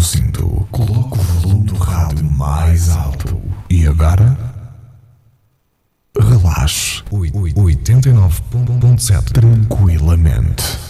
o cinto, coloque o volume do rádio mais alto. E agora? Relaxe. 89.7 tranquilamente.